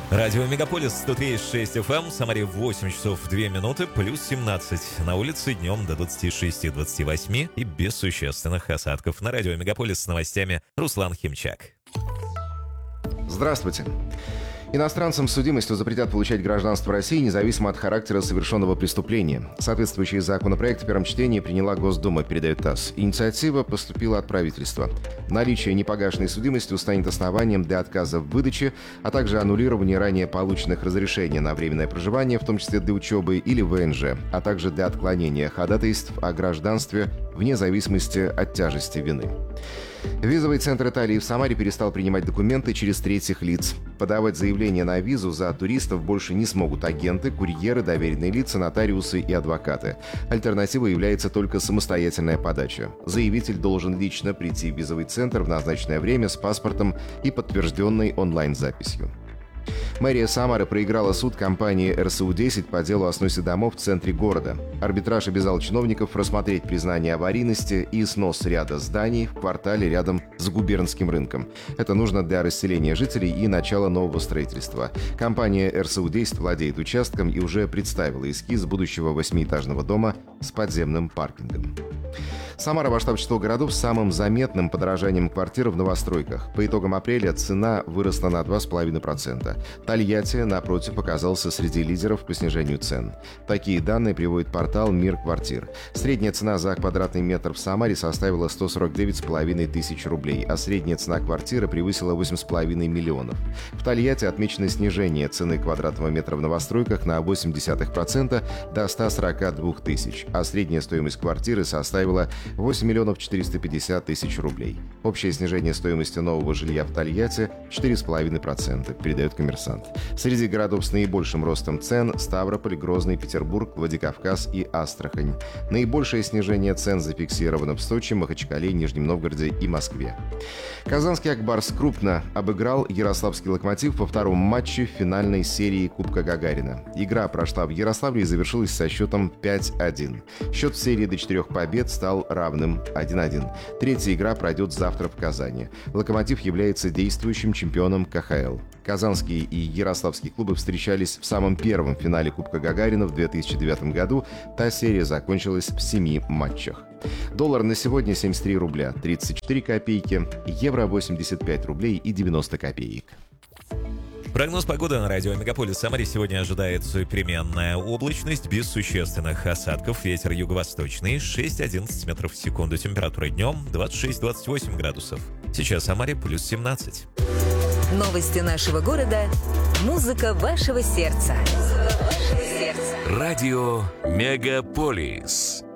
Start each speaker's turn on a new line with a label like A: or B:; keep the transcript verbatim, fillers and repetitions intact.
A: Радио Мегаполис сто три и шесть эф эм, в Самаре восемь часов две минуты, плюс семнадцать. На улице днем до двадцати шести двадцати восьми и без существенных осадков. На Радио Мегаполис с новостями Руслан Химчак.
B: Здравствуйте. Иностранцам с судимостью запретят получать гражданство России независимо от характера совершенного преступления. Соответствующий законопроект в первом чтении приняла Госдума, передает ТАСС. Инициатива поступила от правительства. Наличие непогашенной судимости станет основанием для отказа в выдаче, а также аннулирования ранее полученных разрешений на временное проживание, в том числе для учебы или вэ эн жэ, а также для отклонения ходатайств о гражданстве вне зависимости от тяжести вины. Визовый центр Италии в Самаре перестал принимать документы через третьих лиц. Подавать заявление на визу за туристов больше не смогут агенты, курьеры, доверенные лица, нотариусы и адвокаты. Альтернативой является только самостоятельная подача. Заявитель должен лично прийти в визовый центр в назначенное время с паспортом и подтвержденной онлайн-записью. Мэрия Самары проиграла суд компании эр эс у десять по делу о сносе домов в центре города. Арбитраж обязал чиновников рассмотреть признание аварийности и снос ряда зданий в квартале рядом с губернским рынком. Это нужно для расселения жителей и начала нового строительства. Компания эр эс у десять владеет участком и уже представила эскиз будущего восьмиэтажного дома с подземным паркингом. Самара вошла в число городов с самым заметным подорожанием квартир в новостройках. По итогам апреля цена выросла на два целых пять десятых процента. Тольятти, напротив, оказался среди лидеров по снижению цен. Такие данные приводит портал «Мир квартир». Средняя цена за квадратный метр в Самаре составила сто сорок девять с половиной тысяч рублей, а средняя цена квартиры превысила восемь с половиной миллионов. В Тольятти отмечено снижение цены квадратного метра в новостройках на восемь десятых процента до ста сорока двух тысяч, а средняя стоимость квартиры составила восемь миллионов четыреста пятьдесят тысяч рублей. Общее снижение стоимости нового жилья в Тольятти – четыре с половиной процента, передает «Коммерсант». Среди городов с наибольшим ростом цен – Ставрополь, Грозный, Петербург, Владикавказ и Астрахань. Наибольшее снижение цен зафиксировано в Сочи, Махачкале, Нижнем Новгороде и Москве. Казанский «Акбарс» крупно обыграл ярославский «Локомотив» во втором матче в финальной серии Кубка Гагарина. Игра прошла в Ярославле и завершилась со счетом пять один. Счет в серии до четырех побед стал равным один один. Третья игра пройдет завтра в Казани. «Локомотив» является действующим чемпионом ка ха эл. Казанские и ярославские клубы встречались в самом первом финале Кубка Гагарина в две тысячи девятом году. Та серия закончилась в семи матчах. Доллар на сегодня семьдесят три рубля тридцать четыре копейки, евро восемьдесят пять рублей и девяносто копеек.
A: Прогноз погоды на радио Мегаполис Самаре. Сегодня ожидается переменная облачность без существенных осадков. Ветер юго-восточный шесть-одиннадцать метров в секунду. Температура днем двадцать шесть - двадцать восемь градусов. Сейчас в Самаре плюс семнадцать.
C: Новости нашего города. Музыка вашего сердца.
D: Радио Мегаполис.